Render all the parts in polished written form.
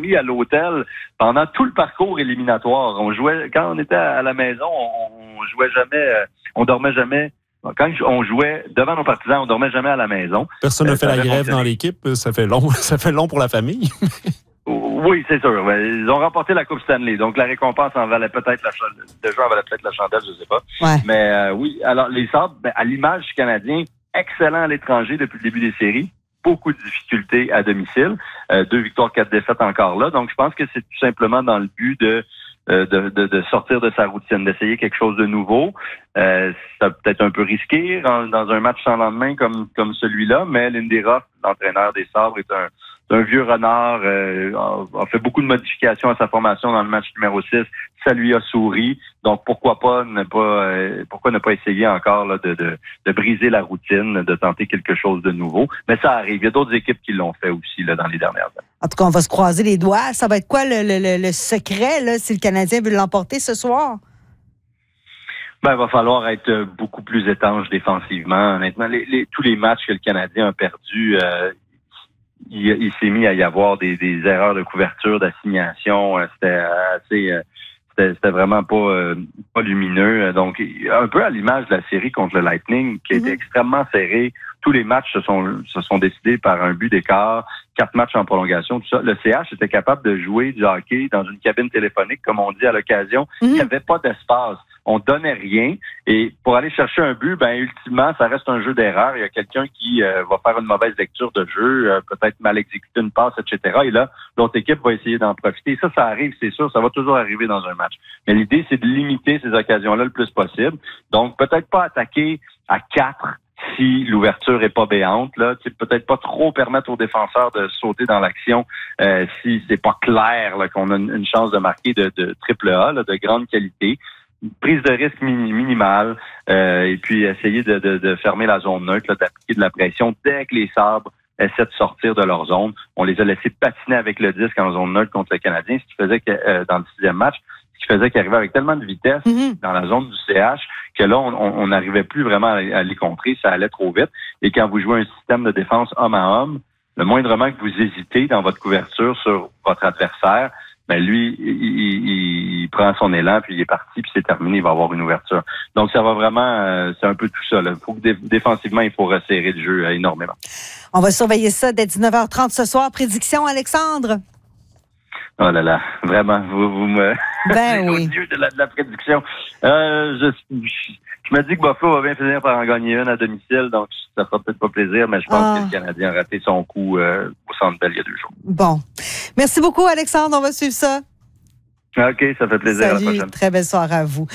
dormi à l'hôtel pendant tout le parcours éliminatoire. On jouait, quand on était à la maison, on jouait jamais, on dormait jamais. Quand on jouait devant nos partisans, on dormait jamais à la maison. Personne n'a fait la grève dans l'équipe. Ça fait long. Ça fait long pour la famille. Oui, c'est sûr. Ils ont remporté la Coupe Stanley, donc la récompense en valait peut-être le jeu en valait peut-être la chandelle, je sais pas. Ouais. Mais oui, alors les Sabres, à l'image du Canadien, excellent à l'étranger depuis le début des séries. Beaucoup de difficultés à domicile. 2 victoires, 4 défaites encore là. Donc, je pense que c'est tout simplement dans le but de sortir de sa routine, d'essayer quelque chose de nouveau. Ça peut être un peu risqué dans un match sans lendemain comme celui-là, mais Lindy Ruff, l'entraîneur des Sabres, est un vieux renard, a fait beaucoup de modifications à sa formation dans le match numéro 6. Ça lui a souri. Donc, pourquoi ne pas essayer encore là, de briser la routine, de tenter quelque chose de nouveau. Mais ça arrive. Il y a d'autres équipes qui l'ont fait aussi là, dans les dernières années. En tout cas, on va se croiser les doigts. Ça va être quoi le secret là, si le Canadien veut l'emporter ce soir? Il va falloir être beaucoup plus étanche défensivement. Honnêtement, tous les matchs que le Canadien a perdus, il s'est mis à y avoir des erreurs de couverture, d'assignation. C'était vraiment pas lumineux. Donc, un peu à l'image de la série contre le Lightning, qui a été extrêmement serrée. Tous les matchs se sont décidés par un but d'écart, 4 matchs en prolongation, tout ça. Le CH était capable de jouer du hockey dans une cabine téléphonique, comme on dit à l'occasion. Il n'y avait pas d'espace. On donnait rien. Et pour aller chercher un but, ultimement, ça reste un jeu d'erreur. Il y a quelqu'un qui va faire une mauvaise lecture de jeu, peut-être mal exécuter une passe, etc. Et là, l'autre équipe va essayer d'en profiter. Ça arrive, c'est sûr. Ça va toujours arriver dans un match. Mais l'idée, c'est de limiter ces occasions-là le plus possible. Donc, peut-être pas attaquer à 4 si l'ouverture est pas béante, là, peut-être pas trop permettre aux défenseurs de sauter dans l'action si c'est pas clair là, qu'on a une chance de marquer de triple A, là, de grande qualité. Une prise de risque minimale et puis essayer de fermer la zone neutre, là, d'appliquer de la pression dès que les Sabres essaient de sortir de leur zone. On les a laissés patiner avec le disque en zone neutre contre le Canadien, ce qui faisait que dans le 6e match, ce qui faisait qu'ils arrivaient avec tellement de vitesse dans la zone du CH que là, on n'arrivait plus vraiment à les contrer, ça allait trop vite. Et quand vous jouez un système de défense homme à homme, le moindrement que vous hésitez dans votre couverture sur votre adversaire, lui, il prend son élan, puis il est parti, puis c'est terminé, il va avoir une ouverture. Donc, ça va vraiment, c'est un peu tout ça. Faut que défensivement, il faut resserrer le jeu énormément. On va surveiller ça dès 19h30 ce soir. Prédiction, Alexandre? Oh là là, vraiment, vous me... Oui. Au dieu de la prédiction. Je me dis que Buffalo va bien finir par en gagner une à domicile, donc ça fera peut-être pas plaisir, mais je pense que le Canadien a raté son coup au Centre Bell il y a 2 jours. Bon. Merci beaucoup, Alexandre. On va suivre ça. OK, ça fait plaisir. Salut, à la prochaine. Très belle soirée à vous.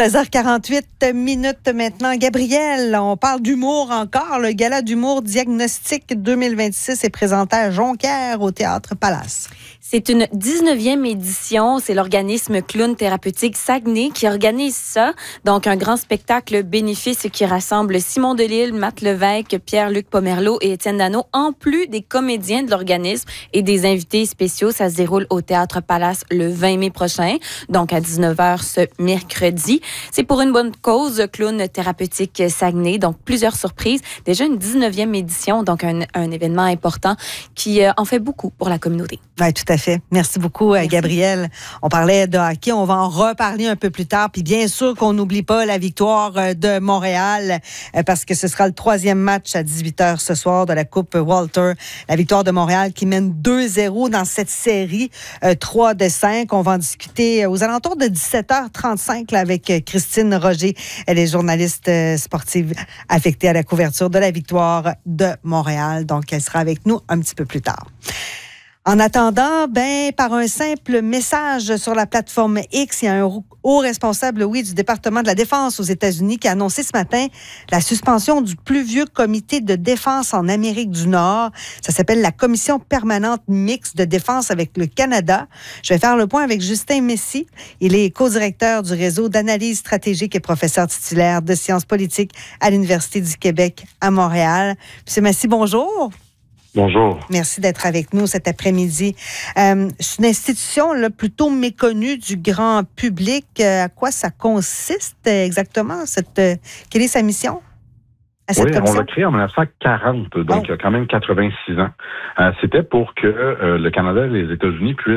16h48 minutes maintenant. Gabriel, on parle d'humour encore. Le gala d'humour Diagnostic 2026 est présenté à Jonquière au Théâtre Palace. C'est une 19e édition. C'est l'organisme Clown Thérapeutique Saguenay qui organise ça. Donc, un grand spectacle bénéfice qui rassemble Simon Delille, Matt Levesque, Pierre-Luc Pomerleau et Étienne Dano, en plus des comédiens de l'organisme et des invités spéciaux. Ça se déroule au Théâtre Palace le 20 mai prochain. Donc à 19h ce mercredi. C'est pour une bonne cause, Clown Thérapeutique Saguenay. Donc plusieurs surprises. Déjà une 19e édition, donc un événement important qui en fait beaucoup pour la communauté. Oui, tout à fait. Merci beaucoup, Gabriel. On parlait de hockey, on va en reparler un peu plus tard. Puis bien sûr qu'on n'oublie pas la victoire de Montréal parce que ce sera le 3e match à 18h ce soir de la Coupe Walter. La victoire de Montréal qui mène 2-0 dans cette série 3 de 5. On va en discuter aux alentours de 17h35 là, avec Christine Roger. Elle est journaliste sportive affectée à la couverture de la victoire de Montréal. Donc, elle sera avec nous un petit peu plus tard. En attendant, par un simple message sur la plateforme X, il y a un haut responsable, du département de la Défense aux États-Unis qui a annoncé ce matin la suspension du plus vieux comité de défense en Amérique du Nord. Ça s'appelle la Commission permanente mixte de défense avec le Canada. Je vais faire le point avec Justin Messi. Il est co-directeur du réseau d'analyse stratégique et professeur titulaire de sciences politiques à l'Université du Québec à Montréal. Monsieur Messi, bonjour. Bonjour. Merci d'être avec nous cet après-midi. C'est une institution là, plutôt méconnue du grand public. À quoi ça consiste exactement? Quelle est sa mission? Oui, on l'a créé en 1940, donc il y a quand même 86 ans. C'était pour que le Canada et les États-Unis puissent